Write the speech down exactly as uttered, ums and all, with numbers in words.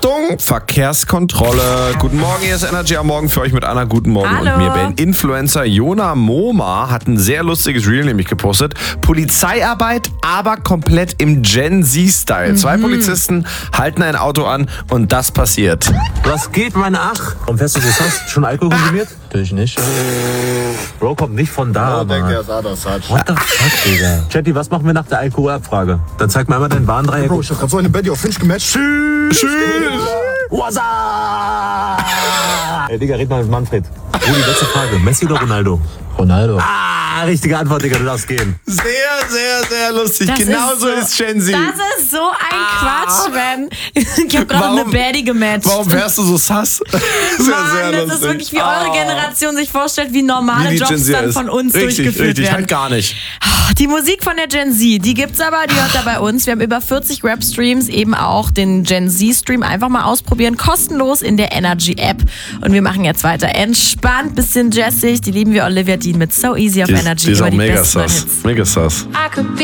Achtung, Verkehrskontrolle. Guten Morgen, hier ist Energy am Morgen für euch mit Anna. Guten Morgen. Hallo. Und mir, Ben. Influencer Jona Moma hat ein sehr lustiges Reel nämlich gepostet. Polizeiarbeit, aber komplett im Gen Z-Style. Mhm. Zwei Polizisten halten ein Auto an und das passiert. Was geht, meine Ach? Warum fährst du so fast? Schon Alkohol konsumiert? Natürlich nicht. Bro, kommt nicht von da, Oh, Mann. denke, er ist anders. What the fuck, Digga? Chatty, was machen wir nach der Alkoholabfrage? Dann zeig mir einmal deinen Warndreieck. Bro, ich hab grad so eine Betty auf Finch gematcht. Tschüss! Tschüss! What's up? Ey, Digga, red mal mit Manfred. Rudi, letzte Frage. Messi oder Ronaldo? Ronaldo. Ah, richtige Antwort, Digga, du darfst gehen. Sehr, sehr, sehr lustig. Das Genauso ist, ist, so, Gen Z. Das ist so ein Ah. Quatsch, Ben. Ich hab gerade Warum- eine Baddie gematcht. Warum wärst du so sass? Das ist ja Mann, sehr das lustig. ist wirklich, wie Ah. eure Generation sich vorstellt, wie normale Wie die Gen Jobs Z dann ist. von uns richtig, durchgeführt richtig, werden. halt gar nicht. Die Musik von der Gen Z, die gibt's aber, die hört da bei uns. Wir haben über vierzig Rap-Streams, eben auch den Gen Z-Stream. Einfach mal ausprobieren, kostenlos in der Energy-App. Und wir machen jetzt weiter. Entspannt, bisschen jazzig. Die lieben wir Olivia Dean mit So Easy auf Die ist, Energy. die ist Über auch die mega besten sass. Hits. Mega sass. I could be